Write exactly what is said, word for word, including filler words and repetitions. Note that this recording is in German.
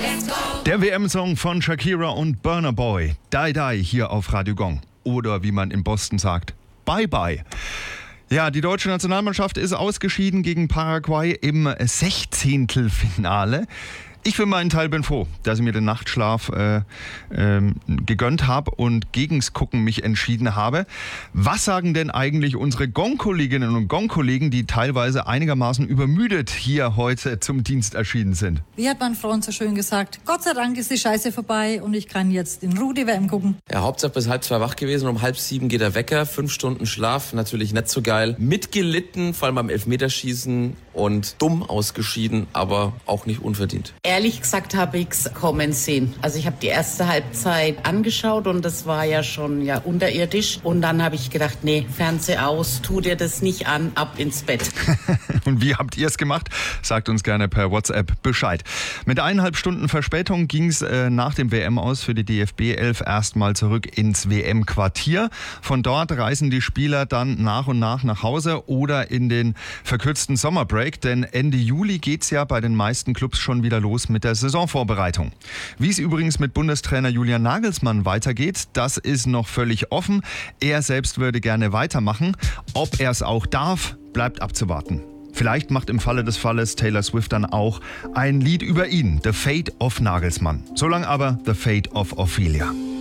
Der W M-Song von Shakira und Burna Boy, Die Die, hier auf Radio Gong. Oder wie man in Boston sagt, Bye Bye. Ja, die deutsche Nationalmannschaft ist ausgeschieden gegen Paraguay im Sechzehntelfinale. Ich für meinen Teil bin froh, dass ich mir den Nachtschlaf äh, ähm, gegönnt habe und gegens Gucken mich entschieden habe. Was sagen denn eigentlich unsere Gong-Kolleginnen und Gong-Kollegen, die teilweise einigermaßen übermüdet hier heute zum Dienst erschienen sind? Wie hat mein Freund so schön gesagt, Gott sei Dank ist die Scheiße vorbei und ich kann jetzt in Ruhe die W M gucken. Ja, Hauptsache bis halb zwei wach gewesen, um halb sieben geht der Wecker, fünf Stunden Schlaf, natürlich nicht so geil. Mitgelitten, vor allem beim Elfmeterschießen und dumm ausgeschieden, aber auch nicht unverdient. Ehrlich gesagt habe ich es kommen sehen. Also ich habe die erste Halbzeit angeschaut und das war ja schon ja unterirdisch. Und dann habe ich gedacht, nee, Fernseher aus, tu dir das nicht an, ab ins Bett. Und wie habt ihr es gemacht? Sagt uns gerne per WhatsApp Bescheid. Mit eineinhalb Stunden Verspätung ging es äh, nach dem W M-Aus für die D F B elf erstmal zurück ins W M-Quartier. Von dort reisen die Spieler dann nach und nach nach Hause oder in den verkürzten Sommerbreak. Denn Ende Juli geht's ja bei den meisten Clubs schon wieder los mit der Saisonvorbereitung. Wie es übrigens mit Bundestrainer Julian Nagelsmann weitergeht, das ist noch völlig offen. Er selbst würde gerne weitermachen. Ob er es auch darf, bleibt abzuwarten. Vielleicht macht im Falle des Falles Taylor Swift dann auch ein Lied über ihn, The Fate of Nagelsmann. Solange aber The Fate of Ophelia.